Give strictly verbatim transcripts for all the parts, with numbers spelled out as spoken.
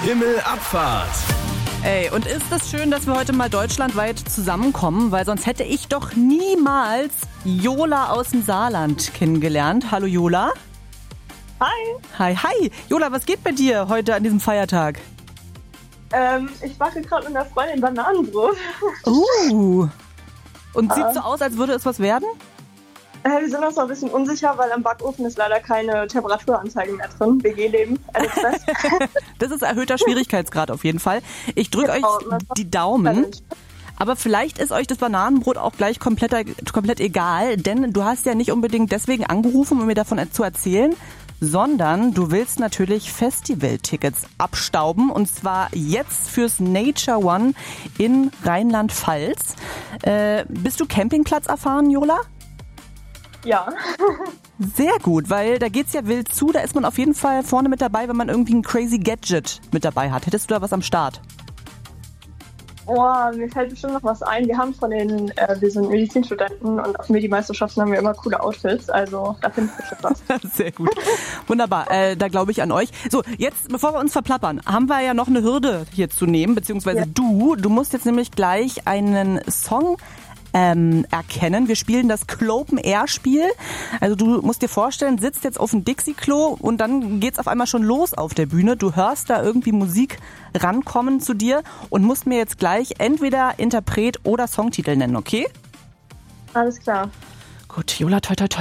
Himmelabfahrt. Ey, und ist es schön, dass wir heute mal deutschlandweit zusammenkommen, weil sonst hätte ich doch niemals Jola aus dem Saarland kennengelernt. Hallo Jola. Hi. Hi, hi. Jola, was geht bei dir heute an diesem Feiertag? Ähm, ich backe gerade mit einer Freundin Bananenbrot. Uh. Und sieht so aus, als würde es was werden? Äh, wir sind uns noch ein bisschen unsicher, weil im Backofen ist leider keine Temperaturanzeige mehr drin. W G-Leben, alles fest. Das ist erhöhter Schwierigkeitsgrad auf jeden Fall. Ich drücke euch die Daumen. Aber vielleicht ist euch das Bananenbrot auch gleich komplett, komplett egal, denn du hast ja nicht unbedingt deswegen angerufen, um mir davon zu erzählen, sondern du willst natürlich Festivaltickets abstauben und zwar jetzt fürs Nature One in Rheinland-Pfalz. Äh, bist du Campingplatz erfahren, Jola? Ja. Sehr gut, weil da geht's ja wild zu, da ist man auf jeden Fall vorne mit dabei, wenn man irgendwie ein crazy Gadget mit dabei hat. Hättest du da was am Start? Boah, mir fällt bestimmt noch was ein. Wir haben von den, äh, wir sind Medizinstudenten und auf Medimeisterschaften haben wir immer coole Outfits, also da finde ich bestimmt was. Sehr gut. Wunderbar, äh, da glaube ich an euch. So, jetzt, bevor wir uns verplappern, haben wir ja noch eine Hürde hier zu nehmen, beziehungsweise ja. du. Du musst jetzt nämlich gleich einen Song Ähm, erkennen. Wir spielen das Clopen-Air-Spiel. Also du musst dir vorstellen, sitzt jetzt auf dem Dixie-Klo und dann geht's auf einmal schon los auf der Bühne. Du hörst da irgendwie Musik rankommen zu dir und musst mir jetzt gleich entweder Interpret oder Songtitel nennen, okay? Alles klar. Gut, Jola, toi toi toi.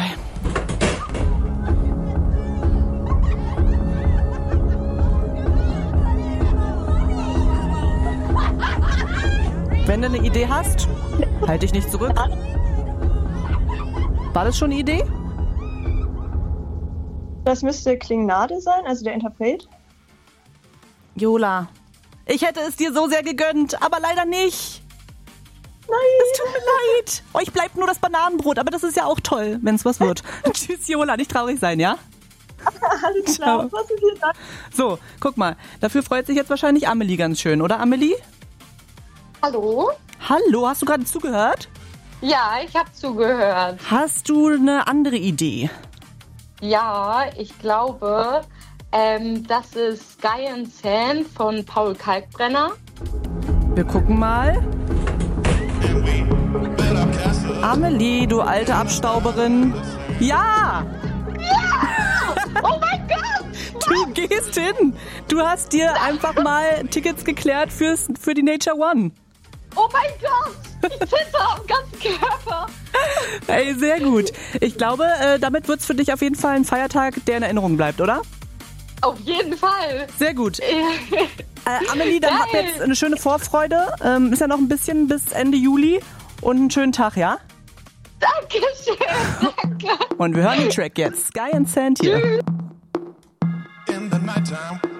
Wenn du eine Idee hast, halt dich nicht zurück. War das schon eine Idee? Das müsste Klingnade sein, also der Interpret. Jola, ich hätte es dir so sehr gegönnt, aber leider nicht. Nein. Es tut mir leid. Euch bleibt nur das Bananenbrot, aber das ist ja auch toll, wenn es was wird. Tschüss, Jola, nicht traurig sein, ja? Alles klar. Was ist hier da? So, guck mal, dafür freut sich jetzt wahrscheinlich Amelie ganz schön, oder Amelie? Hallo? Hallo, hast du gerade zugehört? Ja, ich habe zugehört. Hast du eine andere Idee? Ja, ich glaube, ähm, das ist Sky and Sand von Paul Kalkbrenner. Wir gucken mal. Amelie, du alte Abstauberin. Ja! Ja! Oh mein Gott! Du gehst hin. Du hast dir einfach mal Tickets geklärt fürs, für die Nature One. Oh mein Gott! Ich zitter am ganzen Körper. Ey, sehr gut. Ich glaube, äh, damit wird es für dich auf jeden Fall ein Feiertag, der in Erinnerung bleibt, oder? Auf jeden Fall. Sehr gut. äh, Amelie, dann hab jetzt eine schöne Vorfreude. Ähm, ist ja noch ein bisschen bis Ende Juli. Und einen schönen Tag, ja? Dankeschön. Danke. Und wir hören den Track jetzt. Sky and Sand hier. Tschüss. In the nighttime.